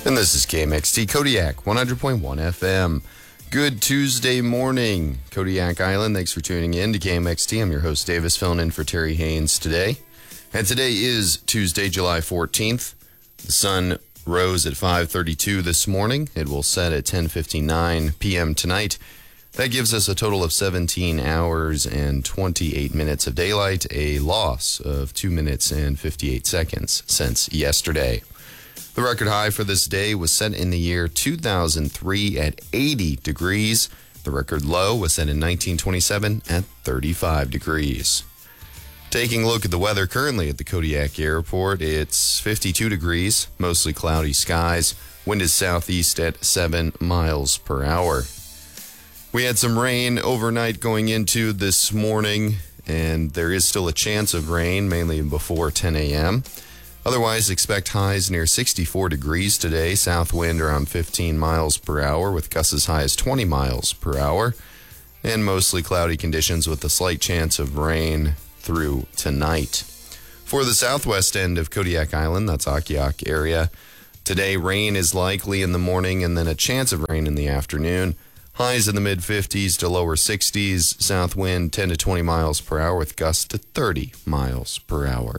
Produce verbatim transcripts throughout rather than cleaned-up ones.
And this is K M X T Kodiak, one hundred point one F M. Good Tuesday morning, Kodiak Island. Thanks for tuning in to K M X T. I'm your host, Davis, filling in for Terry Haynes today. And today is Tuesday, July fourteenth. The sun rose at five thirty-two this morning. It will set at ten fifty-nine p.m. tonight. That gives us a total of seventeen hours and twenty-eight minutes of daylight, a loss of two minutes and fifty-eight seconds since yesterday. The record high for this day was set in the year two thousand three at eighty degrees. The record low was set in nineteen twenty-seven at thirty-five degrees. Taking a look at the weather currently at the Kodiak Airport, it's fifty-two degrees, mostly cloudy skies. Wind is southeast at seven miles per hour. We had some rain overnight going into this morning, and there is still a chance of rain, mainly before ten a.m. Otherwise, expect highs near sixty-four degrees today, south wind around fifteen miles per hour with gusts as high as twenty miles per hour, and mostly cloudy conditions with a slight chance of rain through tonight. For the southwest end of Kodiak Island, that's Akiak area, today rain is likely in the morning and then a chance of rain in the afternoon. Highs in the mid fifties to lower sixties, south wind ten to twenty miles per hour with gusts to thirty miles per hour.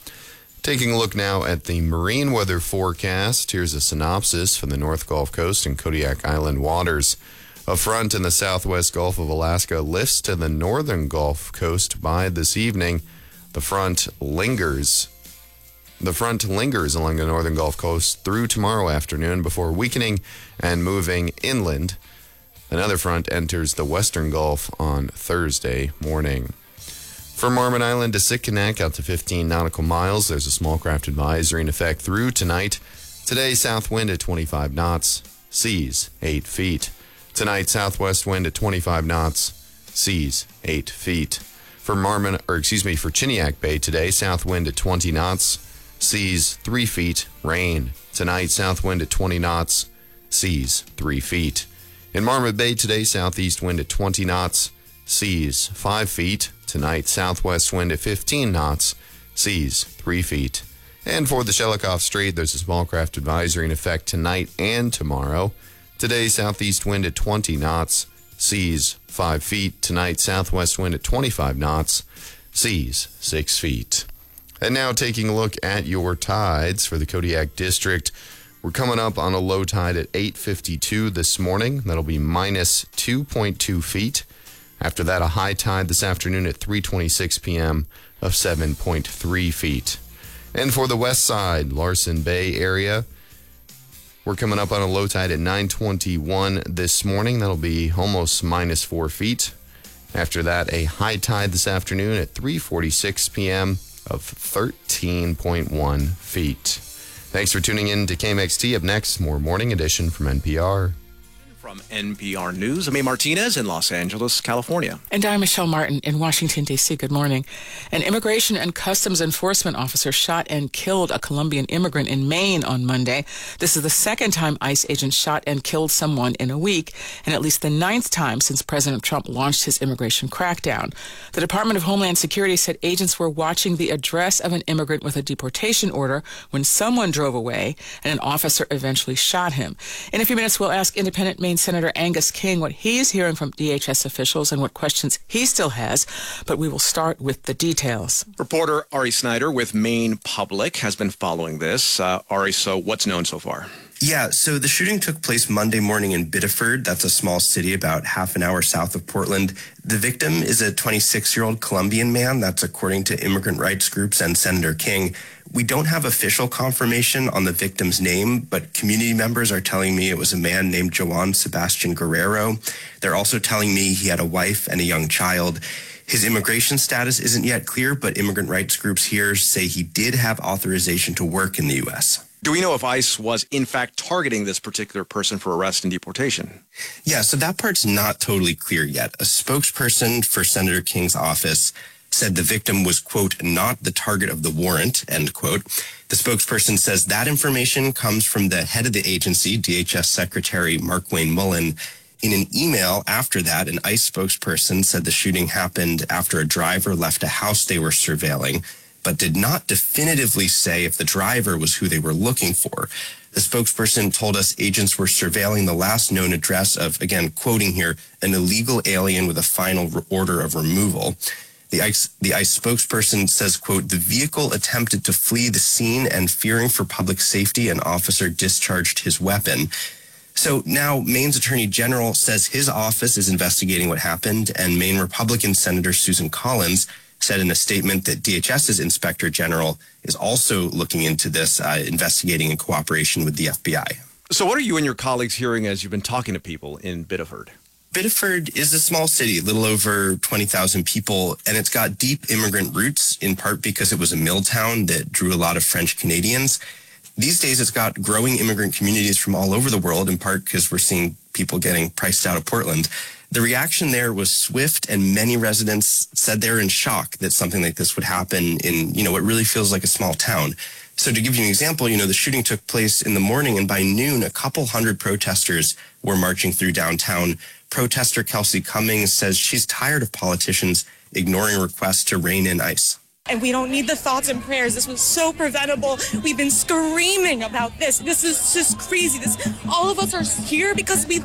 Taking a look now at the marine weather forecast, here's a synopsis for the North Gulf Coast and Kodiak Island waters. A front in the southwest Gulf of Alaska lifts to the northern Gulf Coast by this evening. The front lingers. The front lingers along the northern Gulf Coast through tomorrow afternoon before weakening and moving inland. Another front enters the western Gulf on Thursday morning. From Marmon Island to Sitkinak out to fifteen nautical miles, there's a small craft advisory in effect through tonight. Today, south wind at twenty-five knots, seas eight feet. Tonight, southwest wind at twenty-five knots, seas eight feet. For Marmon, or excuse me, for Chiniak Bay today, south wind at twenty knots, seas three feet, rain. Tonight, south wind at twenty knots, seas three feet. In Marmot Bay today, southeast wind at twenty knots, seas five feet. Tonight, southwest wind at fifteen knots, seas three feet. And for the Shelikof Strait, there's a small craft advisory in effect tonight and tomorrow. Today, southeast wind at twenty knots, seas five feet. Tonight, southwest wind at twenty-five knots, seas six feet. And now taking a look at your tides for the Kodiak District. We're coming up on a low tide at eight fifty-two this morning. That'll be minus two point two feet. After that, a high tide this afternoon at three twenty-six p.m. of seven point three feet. And for the west side, Larsen Bay area, we're coming up on a low tide at nine twenty-one this morning. That'll be almost minus four feet. After that, a high tide this afternoon at three forty-six p.m. of thirteen point one feet. Thanks for tuning in to K M X T. Up next, more Morning Edition from N P R. From N P R News, I'm A. Martinez in Los Angeles, California. And I'm Michelle Martin in Washington, D C. Good morning. An Immigration and Customs Enforcement officer shot and killed a Colombian immigrant in Maine on Monday. This is the second time ICE agents shot and killed someone in a week, and at least the ninth time since President Trump launched his immigration crackdown. The Department of Homeland Security said agents were watching the address of an immigrant with a deportation order when someone drove away, and an officer eventually shot him. In a few minutes, we'll ask Independent Maine Senator Angus King what he is hearing from D H S officials and what questions he still has, but we will start with the details. Reporter Ari Snyder with Maine Public has been following this. Uh, Ari, so what's known so far? Yeah, so the shooting took place Monday morning in Biddeford. That's a small city about half an hour south of Portland. The victim is a twenty-six-year-old Colombian man. That's according to immigrant rights groups and Senator King. We don't have official confirmation on the victim's name, but community members are telling me it was a man named Joan Sebastian Guerrero. They're also telling me he had a wife and a young child. His immigration status isn't yet clear, but immigrant rights groups here say he did have authorization to work in the U S Do we know if ICE was, in fact, targeting this particular person for arrest and deportation? Yeah, so that part's not totally clear yet. A spokesperson for Senator King's office said the victim was, quote, not the target of the warrant, end quote. The spokesperson says that information comes from the head of the agency, D H S Secretary Mark Wayne Mullen. In an email after that, an ICE spokesperson said the shooting happened after a driver left a house they were surveilling. but did not definitively say if the driver was who they were looking for. The spokesperson told us agents were surveilling the last known address of, again, quoting here, an illegal alien with a final re- order of removal. The ICE, the ICE spokesperson says, quote, the vehicle attempted to flee the scene and fearing for public safety, an officer discharged his weapon. So now Maine's Attorney General says his office is investigating what happened, and Maine Republican Senator Susan Collins said in a statement that DHS's Inspector General is also looking into this, uh, investigating in cooperation with the F B I. So what are you and your colleagues hearing as you've been talking to people in Biddeford? Biddeford is a small city, a little over twenty thousand people, and it's got deep immigrant roots, in part because it was a mill town that drew a lot of French Canadians. These days, it's got growing immigrant communities from all over the world, in part because we're seeing people getting priced out of Portland. The reaction there was swift, and many residents said they're in shock that something like this would happen in, you know, what really feels like a small town. So to give you an example, you know, the shooting took place in the morning, and by noon, a couple hundred protesters were marching through downtown. Protester Kelsey Cummings says she's tired of politicians ignoring requests to rein in ICE. And we don't need the thoughts and prayers. This was so preventable. We've been screaming about this. This is just crazy. This, all of us are here because we